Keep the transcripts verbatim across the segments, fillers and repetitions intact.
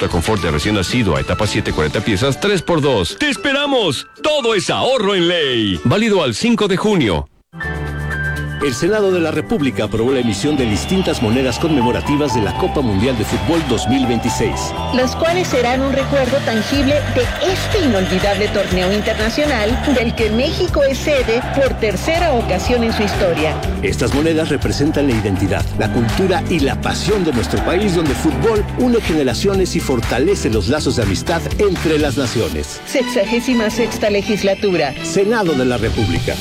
Ultra Confort de recién nacido a etapa siete, cuarenta piezas, tres por dos. ¡Te esperamos! Todo es ahorro en ley. Válido al cinco de junio. El Senado de la República aprobó la emisión de distintas monedas conmemorativas de la Copa Mundial de Fútbol dos mil veintiséis. Las cuales serán un recuerdo tangible de este inolvidable torneo internacional del que México es sede por tercera ocasión en su historia. Estas monedas representan la identidad, la cultura y la pasión de nuestro país, donde el fútbol une generaciones y fortalece los lazos de amistad entre las naciones. Sexagésima sexta legislatura. Senado de la República.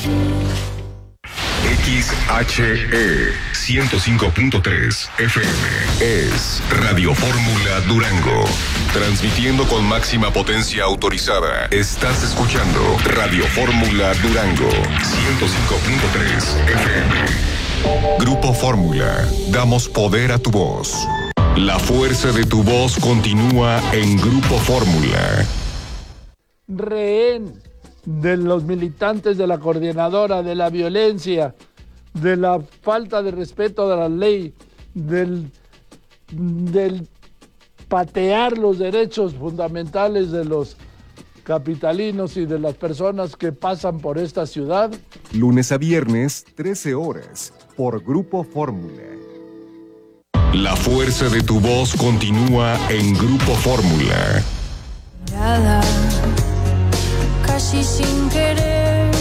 X H E ciento cinco punto tres F M es Radio Fórmula Durango, transmitiendo con máxima potencia autorizada. Estás escuchando Radio Fórmula Durango ciento cinco punto tres F M. Grupo Fórmula, damos poder a tu voz. La fuerza de tu voz continúa en Grupo Fórmula. Rehén de los militantes de la coordinadora, de la violencia, de la falta de respeto de la ley, del, del patear los derechos fundamentales de los capitalinos y de las personas que pasan por esta ciudad. Lunes a viernes, trece horas, por Grupo Fórmula. La fuerza de tu voz continúa en Grupo Fórmula. Nada. Casi sin querer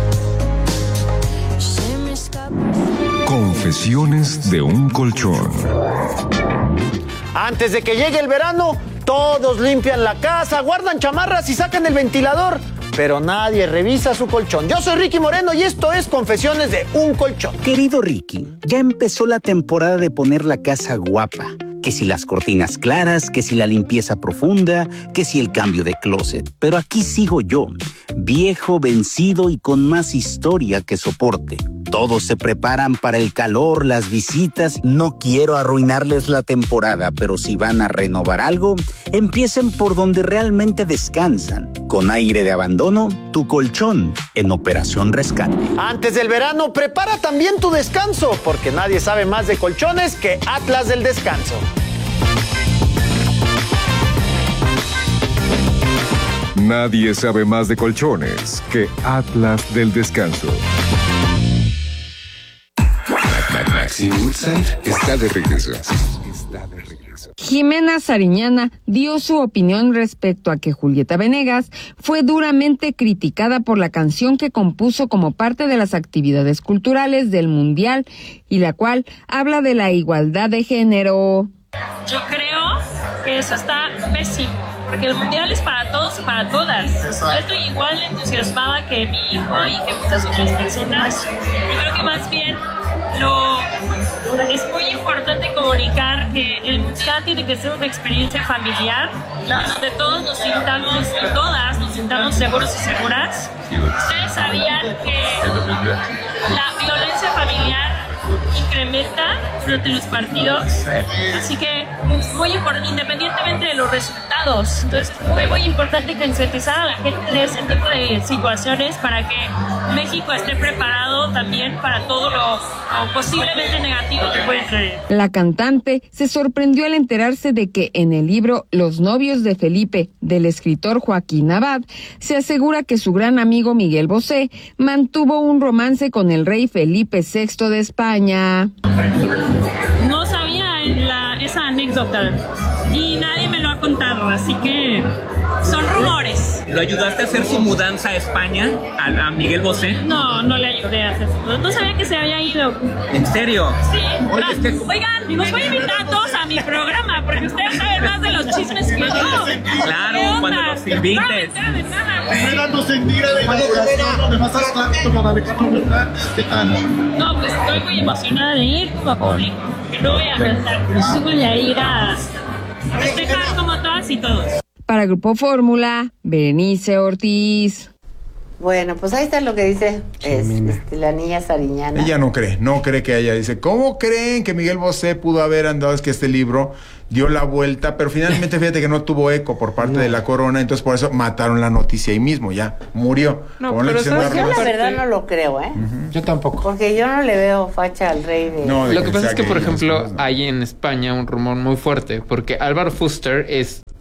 se me escapa. Confesiones de un colchón. Antes de que llegue el verano, todos limpian la casa, guardan chamarras y sacan el ventilador, pero nadie revisa su colchón. Yo soy Ricky Moreno y esto es Confesiones de un colchón. Querido Ricky, ya empezó la temporada de poner la casa guapa. Que si las cortinas claras, que si la limpieza profunda, que si el cambio de closet. Pero aquí sigo yo, viejo, vencido y con más historia que soporte. Todos se preparan para el calor, las visitas. No quiero arruinarles la temporada, pero si van a renovar algo, empiecen por donde realmente descansan. Con aire de abandono, tu colchón en Operación Rescate. Antes del verano, prepara también tu descanso, porque nadie sabe más de colchones que Atlas del Descanso. Nadie sabe más de colchones que Atlas del Descanso. Maxi Woodside está de regreso. Jimena Sariñana dio su opinión respecto a que Julieta Venegas fue duramente criticada por la canción que compuso como parte de las actividades culturales del Mundial y la cual habla de la igualdad de género. Yo creo que eso está pésimo, porque el Mundial es para todos y para todas. Yo estoy igual de entusiasmada que mi hijo y que muchas otras personas. Yo creo que más bien lo, es muy importante comunicar que el Mundial tiene que ser una experiencia familiar, donde todos nos sintamos, todas nos sintamos seguros y seguras. Ustedes sabían que la violencia familiar incrementa durante los partidos, así que muy importante, independientemente de los resultados. Entonces fue muy importante concientizar a la gente de ese tipo de situaciones para que México esté preparado también para todo lo, lo posiblemente negativo que puede traer. La cantante se sorprendió al enterarse de que en el libro Los novios de Felipe, del escritor Joaquín Abad, se asegura que su gran amigo Miguel Bosé mantuvo un romance con el rey Felipe sexto de España. No sabía la, esa anécdota y nadie me lo ha contado, así que son rumores. ¿Lo ayudaste a hacer su mudanza a España, a, a Miguel Bosé? No, no le ayudé a hacer su. No sabía que se había ido. ¿En serio? Sí. Oye, Ah, es que... Oigan, los voy a invitar a todos a mi programa, porque ustedes saben más de los chismes que yo. Claro, cuando los invites. Dándose en día de inauguración, donde va a estar tanto con Alejandro Bernal. ¿Qué tal? No, pues estoy muy emocionada de ir como público. No voy a cantar, pero sí voy a ir a festejar como todas y todos. Para Grupo Fórmula, Berenice Ortiz. Bueno, pues ahí está lo que dice es, este, la niña Sariñana. Ella no cree, no cree que ella dice, ¿cómo creen que Miguel Bosé pudo haber andado? Es que este libro dio la vuelta, pero finalmente fíjate que no tuvo eco por parte no. de la corona, entonces por eso mataron la noticia ahí mismo, ya, murió. No, pero yo la verdad no lo creo, ¿eh? Uh-huh. Yo tampoco. Porque yo no le veo facha al rey de... No, de lo que pasa es que, por ejemplo, hay en España un rumor muy fuerte, porque Álvaro Fuster es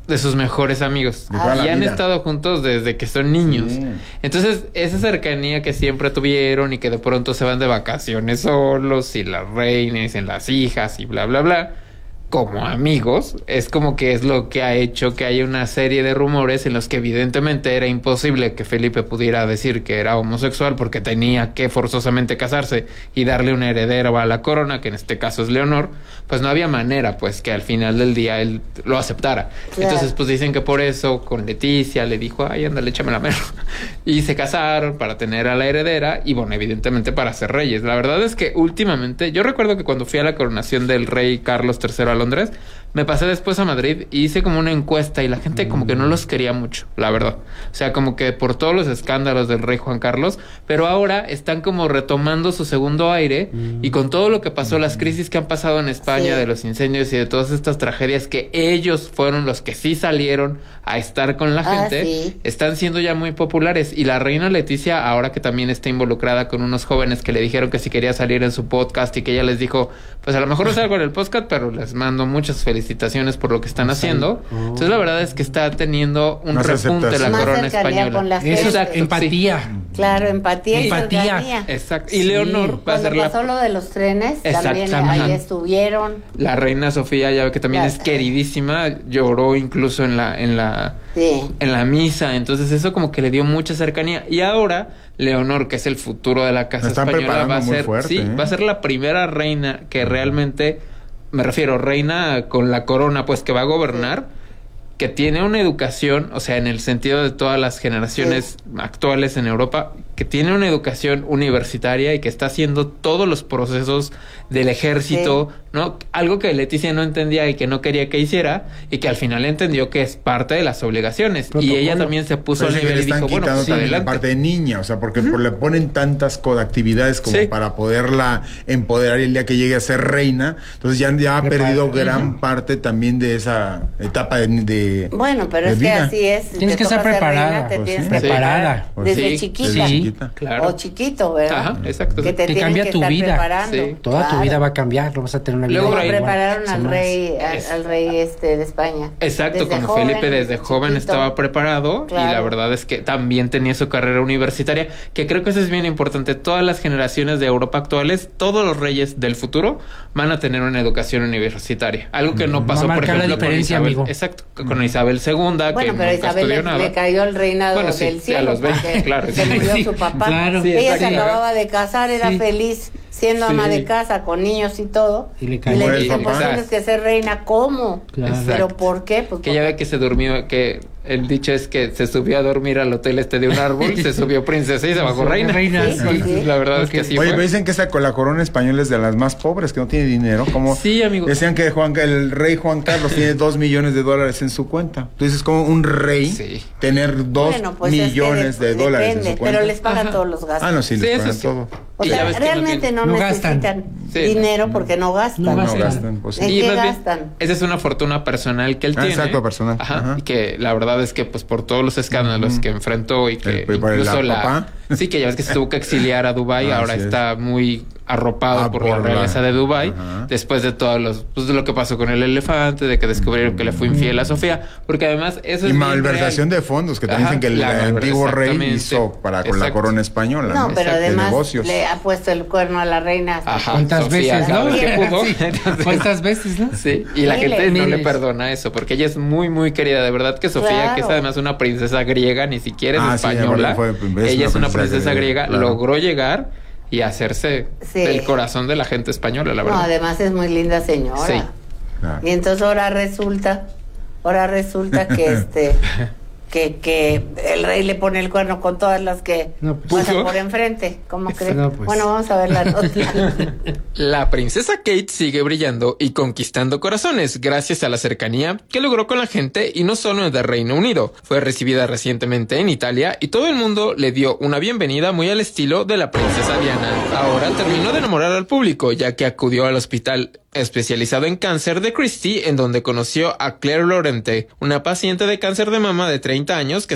de sus mejores amigos. Ah, y han vida. estado juntos desde que son niños. Sí. Entonces, esa cercanía que siempre tuvieron y que de pronto se van de vacaciones solos y las reinas y las hijas y bla, bla, bla, como amigos, es como que es lo que ha hecho que haya una serie de rumores en los que evidentemente era imposible que Felipe pudiera decir que era homosexual porque tenía que forzosamente casarse y darle un heredero a la corona, que en este caso es Leonor. Pues no había manera, pues, que al final del día él lo aceptara. Claro. Entonces, pues dicen que por eso con Leticia le dijo, ay, ándale, échame la mano. Y se casaron para tener a la heredera y, bueno, evidentemente para ser reyes. La verdad es que últimamente, yo recuerdo que cuando fui a la coronación del rey Carlos tercero a Londres, me pasé después a Madrid y hice como una encuesta y la gente como que no los quería mucho, la verdad. O sea, como que por todos los escándalos del rey Juan Carlos, pero ahora están como retomando su segundo aire y con todo lo que pasó, las crisis que han pasado en España, Sí. de los incendios y de todas estas tragedias, que ellos fueron los que sí salieron a estar con la Ah, gente, sí. están siendo ya muy populares. Y la reina Leticia, ahora que también está involucrada con unos jóvenes que le dijeron que si quería salir en su podcast y que ella les dijo, pues a lo mejor no salgo en el podcast, pero les mando muchas felicitaciones por lo que están haciendo. Entonces la verdad es que está teniendo un Más repunte la aceptación. Más corona cercanía española. con la Eso es gente. Exacto, empatía. Claro, empatía y Empatía. cercanía. Exacto. Y Leonor va a Cuando ser la, pasó lo de los trenes, también Exactamente. ahí estuvieron. la reina Sofía, ya ve que también La- es queridísima, lloró incluso en la en la Sí. en la misa, entonces eso como que le dio mucha cercanía. Y ahora Leonor, que es el futuro de la casa La están española, va a preparando muy ser fuerte, sí, ¿eh? va a ser la primera reina que realmente, me refiero, reina con la corona, pues que va a gobernar, que tiene una educación, o sea, en el sentido de todas las generaciones actuales en Europa, que tiene una educación universitaria y que está haciendo todos los procesos del ejército, ¿no? Algo que Leticia no entendía y que no quería que hiciera, y que al final entendió que es parte de las obligaciones. Y ella también se puso Parece al que nivel le y dijo, están bueno, quitando pues también la adelante. parte de niña, o sea, porque por- le ponen tantas coactividades como Sí. para poderla empoderar el día que llegue a ser reina, entonces ya, ya ha perdido gran parte también de esa etapa de... de Bueno, pero de es que vida. así es. Tienes te que toca estar ser preparada, reina, te pues, tienes sí. que Preparada. preparar desde Sí, chiquita. desde chiquita. Claro. O chiquito, ¿verdad? Ajá, exacto. Que te, Te tienes cambia que tu estar vida. preparando. Sí. Toda tu Claro. vida va a cambiar, no vas a tener una vida Luego Como ahí- igual. prepararon al Jamás. rey, al, Es- al rey este de España. Exacto, Desde como joven, Felipe desde joven chiquito. estaba preparado, y la Claro. verdad es que también tenía su carrera universitaria, que creo que eso es bien importante. Todas las generaciones de Europa actuales, todos los reyes del futuro van a tener una educación universitaria, algo que no Va a pasó, por marcar la ejemplo, con diferencia, Isabel, amigo. exacto, con Isabel segunda, Bueno, que pero nunca Isabel estudió le, nada. le cayó el reinado Bueno, sí, del sí, a cielo los veinte, porque claro, se sí. murió Sí, su papá. claro. Sí, Ella se exacto. acababa de casar, era Sí. feliz siendo ama Sí. de casa con niños y todo. Y le Y cayó le el dicen, pues papá. tienes que ser reina, ¿cómo? Claro. ¿Pero Exacto. por qué? Pues Que ya ve que se durmió, que el dicho es que se subió a dormir al hotel este de un árbol, se subió princesa y se bajó reina. Reina, Sí, sí. sí, sí. La verdad es que así Oye, fue. pero dicen que esa con la corona española es de las más pobres, que no tiene dinero. Como Sí, amigo. decían que Juan, el rey Juan Carlos tiene dos millones de dólares en su cuenta. Entonces, como un rey Sí. tener dos Bueno, pues es que millones de- de dólares depende, en su cuenta. pero les pagan Ajá. todos los gastos. Ah, no, sí, Sí, les eso pagan sí. todo. O Y ya sea, ves que no realmente tienen- no, no gastan. necesitan Sí. dinero porque no gastan. No No gastan. gastan, pues sí. ¿En Y qué más bien, gastan? esa es una fortuna personal que él Ah, tiene. exacto, personal. Ajá, Ajá. Y que la verdad es que, pues, por todos los escándalos Ujú. que enfrentó y que El- por el incluso la... papá. Sí, que ya ves que se tuvo que exiliar a Dubái, Ah, ahora así es. está muy arropado Ah, por, por la la- realeza de Dubái, Ajá. después de todos los... Pues, de lo que pasó con el elefante, de que descubrieron que le fue infiel a Sofía, porque además eso Y es bien malversación real. de fondos, que también Ajá, dicen que el la malver- antiguo rey exactamente. hizo para con la Exacto. corona española. No, No, pero De además negocios. le ha puesto el cuerno a la reina. Ajá, ¿Cuántas Sofía, veces, cada no? vez que pudo. Sí. Entonces, ¿Cuántas veces, no? Sí, y la Miles. gente no le Miles. perdona eso, porque ella es muy, muy querida. De verdad que Sofía, Claro. que es además una princesa griega, ni siquiera es Ah, sí, española. aparte fue- es ella es una una princesa princesa griega, griega, claro. logró llegar y hacerse Sí. del corazón de la gente española, la No, verdad. además es muy linda señora. Sí. Ah. Y entonces ahora resulta, ahora resulta que este, que, que el rey le pone el cuerno con todas las que No, pues. pasan ¿Puso? por enfrente. ¿Cómo crees? No, pues. Bueno, vamos a ver la nota. La princesa Kate sigue brillando y conquistando corazones gracias a la cercanía que logró con la gente, y no solo en el Reino Unido. Fue recibida recientemente en Italia y todo el mundo le dio una bienvenida muy al estilo de la princesa Diana. Ahora terminó de enamorar al público, ya que acudió al hospital especializado en cáncer de Christie, en donde conoció a Claire Lorente, una paciente de cáncer de mama de treinta años que estaba celebrando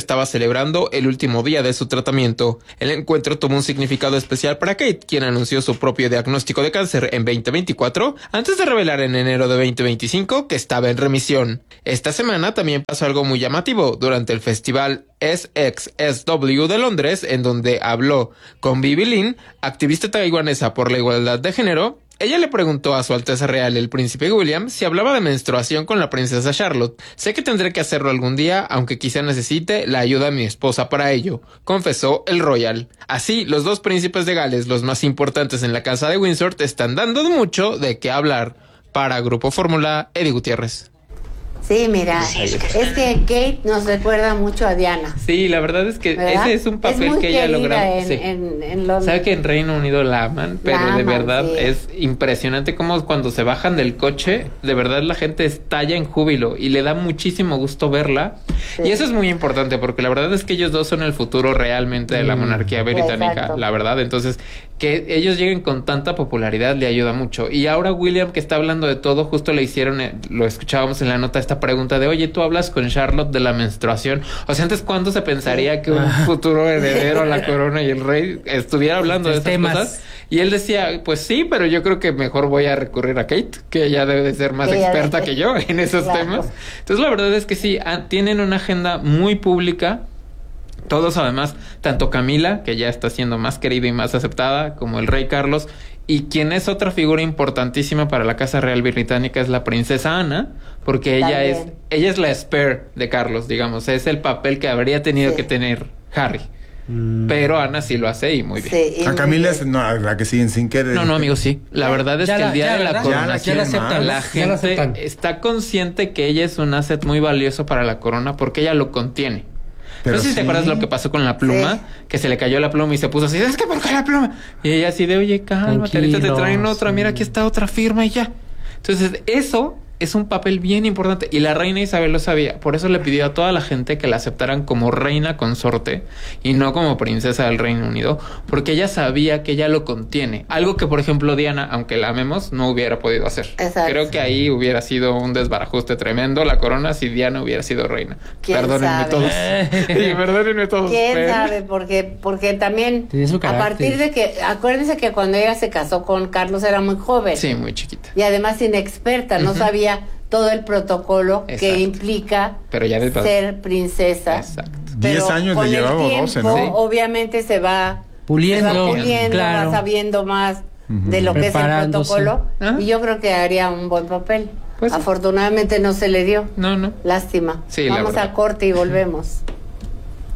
celebrando el último día de su tratamiento. El encuentro tuvo un significado especial para Kate, quien anunció su propio diagnóstico de cáncer en veinte veinticuatro, antes de revelar en enero de veinte veinticinco que estaba en remisión. Esta semana también pasó algo muy llamativo durante el festival S X S W de Londres, en donde habló con Bibi Lin, activista taiwanesa por la igualdad de género. Ella le preguntó a su Alteza Real el Príncipe William si hablaba de menstruación con la princesa Charlotte. Sé que tendré que hacerlo algún día, aunque quizá necesite la ayuda de mi esposa para ello, confesó el Royal. Así, los dos príncipes de Gales, los más importantes en la casa de Windsor, están dando mucho de qué hablar. Para Grupo Fórmula, Eddie Gutiérrez. Sí, mira, es que Kate nos recuerda mucho a Diana. Sí, la verdad es que ¿verdad? Ese es un papel es que ella ha logrado. En, sí. en, en Londres. Sabe que en Reino Unido la aman, pero la de aman, verdad sí. es impresionante cómo cuando se bajan del coche, de verdad la gente estalla en júbilo y le da muchísimo gusto verla. Sí. Y eso es muy importante porque la verdad es que ellos dos son el futuro realmente de la monarquía británica, exacto. La verdad. Entonces, que ellos lleguen con tanta popularidad le ayuda mucho. Y ahora William, que está hablando de todo, justo le hicieron, lo escuchábamos en la nota, esta pregunta de, oye, tú hablas con Charlotte de la menstruación. O sea, antes, ¿cuándo se pensaría que un futuro heredero a la corona y el rey estuviera hablando de esas temas. Cosas? Y él decía, pues sí, pero yo creo que mejor voy a recurrir a Kate, que ella debe de ser más experta que yo en esos claro. temas. Entonces, la verdad es que sí, tienen una agenda muy pública. Todos, además, tanto Camila, que ya está siendo más querida y más aceptada, como el rey Carlos, y quien es otra figura importantísima para la Casa Real Británica es la princesa Ana, porque ella También. es ella es la spare de Carlos, digamos, es el papel que habría tenido sí. que tener Harry. Mm. Pero Ana sí lo hace y muy bien. Sí, y a Camila es no, la que siguen sin querer. No, no, amigo, sí. La verdad es ya que la, el día ya, de la coronación, ya la, aceptan, la gente la está consciente que ella es un asset muy valioso para la corona porque ella lo contiene. Pero no sé si sí. te acuerdas lo que pasó con la pluma, sí. que se le cayó la pluma y se puso así, es que ¿por qué la pluma? Y ella así de, oye, cálmate, ahorita te traen otra, sí. mira, aquí está otra firma y ya. Entonces, eso es un papel bien importante y la reina Isabel lo sabía, por eso le pidió a toda la gente que la aceptaran como reina consorte y no como princesa del Reino Unido, porque ella sabía que ella lo contiene, algo que por ejemplo Diana, aunque la amemos, no hubiera podido hacer. Exacto. Creo que ahí hubiera sido un desbarajuste tremendo la corona si Diana hubiera sido reina. Perdónenme sabe? todos. Sí, perdónenme todos. ¿Quién pero... sabe? Porque, porque también a partir de que, acuérdense que cuando ella se casó con Carlos era muy joven. Sí, muy chiquita. Y además inexperta, no uh-huh. sabía todo el protocolo Exacto. que implica Pero ya ser princesa. Exacto. Diez años le llevaba doce, ¿no? Sí. Obviamente se va puliendo, se va, puliendo claro. va sabiendo más uh-huh. de lo que es el protocolo. ¿Ah? Y yo creo que haría un buen papel. Pues, Afortunadamente no se le dio. No, no. Lástima. Sí, Vamos a corte y volvemos.